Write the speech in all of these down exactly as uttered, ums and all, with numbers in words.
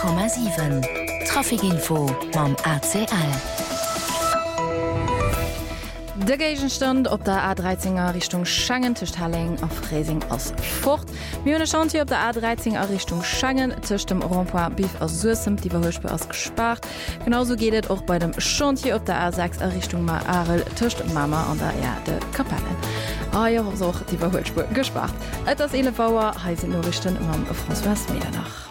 Komma sieben Trafikinfo mam A C L. Der Gegenstand op der A dreizehner Richtung Schangen tischcht Halling auf Freising aus fort. Mine Chanti op der A dreizehner Richtung Schangen tischcht dem Rondpoint Bif aus Sürsem, die Verhöchbe aus gespart. Genauso geht es auch bei dem Chantier op der A sechs Richtung Maarel tischcht Mama an der Erde Kapelle. Ah ja, auch die Verhöchbe gespart. Etwas ele Bauer heißen Nachrichten am François Medernach.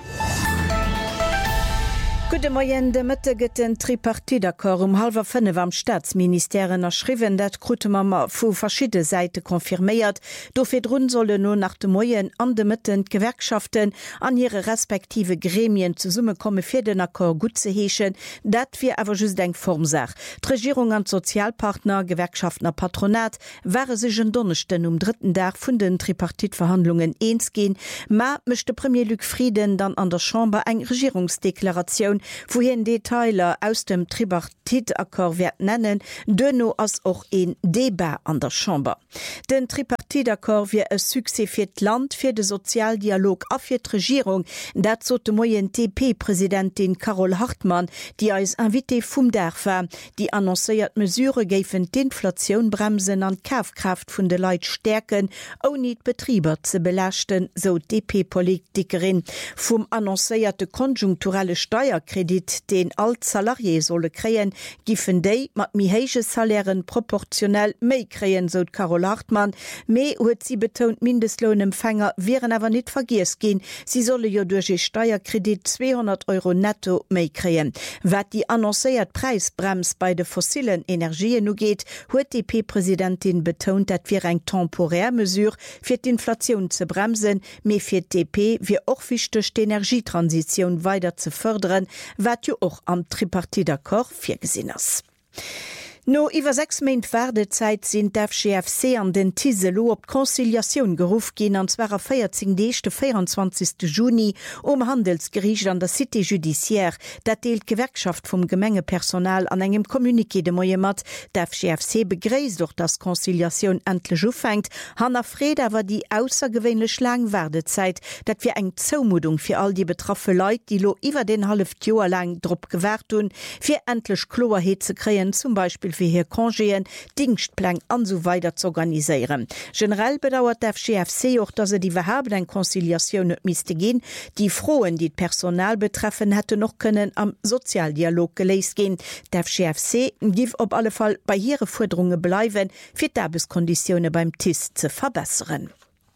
Gute Morgen, de Mitte geht den Tripartidakor um halber fünf am Staatsministerien erschrieben, dat Grutemama vu verschiedene Seiten konfirmiert. Dofir run solle nur nach dem Morgen an de Mitten Gewerkschaften an ihre respektive Gremien zu Summe komme für den Akkor gut zu heschen. Dat wir aber just eng Formsach. Die Regierung an Sozialpartner, Gewerkschaften a Patronat waren sich in Donnersten um dritten Tag von den Tripartitverhandlungen eins gehen. Ma möchte Premier Luc Frieden dann an der Chambre eng Regierungsdeklaration wohin Detailer aus dem Tripartitakkord werd nennen, dënno ass och een Debat an der Chamber. Den Tripartitakkord wie e Sukse fir d Land fir de Sozialdialog a fir d Regierung, dat zo de moyen T P-Präsidentin Carol Hartmann, die als Invité vum Derfer, die annoncéiert Mesure géifen d'Inflation bremsen an Kaufkraft vun de Leiit stärken, ou niet Betrieber ze belächten, so D P-Politikerin. Vum annoncéierte konjunkturelle Steuerkredit, den alt Salarié solle kreien, giffen déi mat mi héige Salären proportionell méi kreien, so Carol Hartmann. Mei huet sie betont, Mindestlohnempfänger wären awer net vergies gin. Sie solle jo durch e Steuerkredit zweihundert Euro netto méi kreien. Wat die annoncéiert Preisbrems bei de fossilen Energien no geht, huet D P-Präsidentin betont, dat wir eng temporär Mesure fir d'Inflation ze bremsen, mé fir D P wie och wichtech d'Energietransition weiter ze förderen, wat jo och am Tripartitakkord virgesinn ass. No iwwer sechs Meint Wardezeit sind d'F G F C an den Tiselo op Konziliation geruf gin an zwer feiertzing dechte vierundzwanzigsten Juni um Handelsgericht an der Cité Judiciaire, dat deelt Gewerkschaft vum Gemengepersonal an engem Kommuniké de Moie mat. D'F G F C begréist doch dass Konziliation endlich ufängt. Hanna Fred awer die aussergewwenlech lang Wardezeit, dat wir eng Zoumudung fir all die betraffe Leiit, die lo iwwer den half Joer lang Drpp gewährt hun, fir endlich Kloerheet ze kreen, zum Beispiel wie hier Kongéen, Dienstplan an so weiter zu organisieren. Generell bedauert der F G F C auch, dass er die Verhaben en Konziliation miste gehen. Die Frohen, die Personal betreffen, hätte noch können am Sozialdialog geleist gehen. Der F G F C gif op alle Fall bei ihre Forderungen bleiben, für Arbeitskonditionen beim T I S zu verbessern.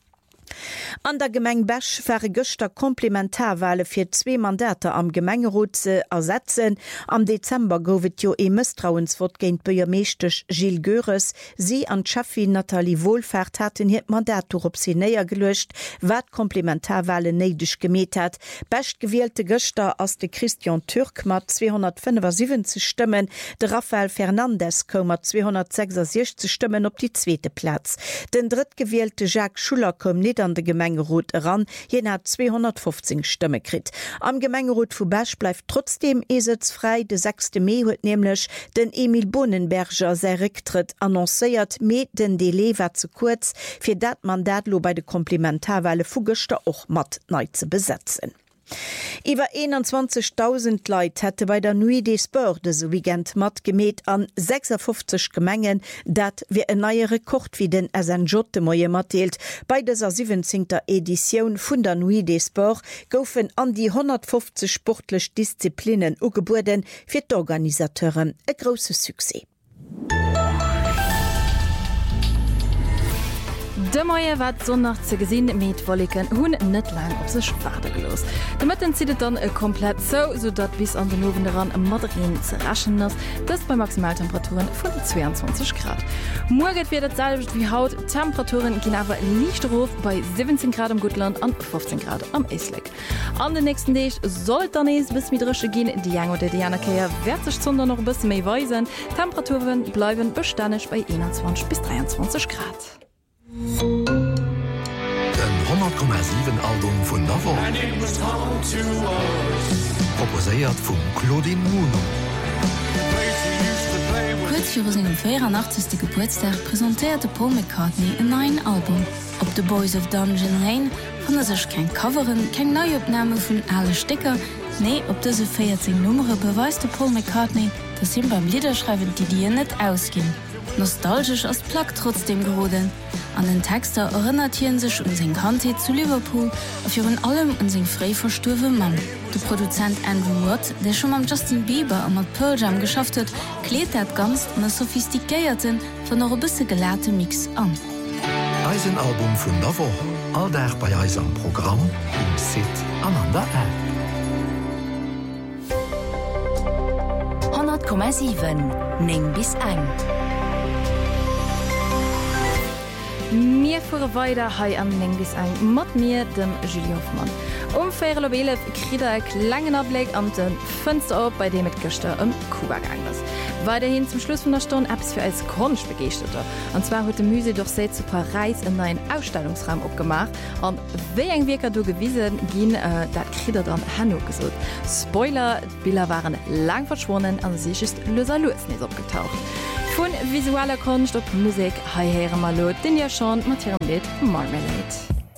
An der Gemeng Bech wäre Göster Komplementarwahle fir zwei Mandate am Gemengerot ze ersetzen. Am Dezember gowet jo e Misstrauensvot géint Bürgermeesterch Gilles Göres. Sie an Chefin Nathalie Wohlfahrt hatten hier Mandat op sie näher gelöscht, wat Komplementarwahle neidech gemet hat. Best gewählte Göster as de Christian Türk mat zweihundertfünfundsiebzig Stimmen, de Rafael Fernandez kom mat zweihundertsechsundsechzig Stimmen op die zweite Platz. Den drittgewählte Jacques Schuller kom net an de Gemengerot ran, jen hat zweihundertfünfzig Stimme krit. Am Gemengerot vu Bech bleibt trotzdem Esitz frei, de sechste Mai huet nämlich den Emil Bonenberger sei Rücktritt annoncéiert, me den Delay war zu kurz, fir dat Mandatlo bei de Komplementarwahle vu Göster och mat neu zu besetzen. Iwer einundzwanzigtausend Leiit hätte bei der Nuit des Sports de Weekend mat gemet an sechsundfünfzig Gemengen, dat wie en neue Rekord wie den S N J de Moie matteelt. Bei dieser siebzehnter Edition vun der Nuit des Sports goufen an die hundertfünfzig sportlech Disziplinen ugeburden fir d'Organisateuren e grosse Succès. De Moie wat sonnach ze gesinn met Wolliken hunn net lang op sech Wade gelos. De Mëtten ziedet dann e komplett so, so dat bis an den Nowen ran e Maderin ze raschen ass, dats bei Maximaltemperaturen vun zweiundzwanzig Grad. Morget wird et selbst wie Haut, Temperaturen gin awer Lichtrof bei siebzehn Grad am Gutland an fünfzehn Grad am Eisleck. An den nächsten Deeg soll dann ees bis mit Rësche gin, die Jang oder Dianakeier werd sech zunder noch bis méi weisen. Temperaturen bleiwen bestänech bei einundzwanzig bis dreiundzwanzig Grad. Den hundert Komma sieben Album vun Navo proposéiert vum Claudine Muno. Kurz für seinen vierundachtzigsten Geburtstag präsentierte Paul McCartney ein neues Album. Ob The Boys of Dungeon Lane fand er sich kein Coverin, keine Neuaufnahme von alle Sticker. Nee, ob diese vierzehn Nummern beweist der Paul McCartney, dass ihm beim Liederschreiben die Ideen nicht ausgehen. Nostalgisch als Plug trotzdem geworden. An den Texter erinnert ihn sich um seine Kante zu Liverpool, auf ihren allem und seinen frei verstorbenen Mann. Der Produzent Andrew Watt, der schon mal Justin Bieber und mit Pearl Jam geschafft hat, klärt das ganz in einen sophistikierten, von noch ein bisschen gelehrten Mix an. Ein Album von Novo, all der bei unserem Programm im Sit an an der App. hundert Komma sieben, neun bis eins. Mir fuhr weiter hei an Neng bis ein mat mir dem Julie Hoffmann. Um Fe Lobele kriet er klangen Ableg an den Fenster op, bei dem et Göster um Kuba gang ist. Weiter hin zum Schluss von der Stunde Apps für als Kornisch begeerte. Und zwar hat die Muse durch Se zu Paris in einen Ausstellungsraum abgemacht. Und wie ein Wirker du gewiesen ging, äh, dat kriegt er dann Hanno gesucht. Spoiler, die Bilder waren lang verschwunden und sie ist Löser Louis nicht abgetaucht. Von visueller Kunst auf Musik, hi here mal den ja schon mit ihrem Lied Marmalade.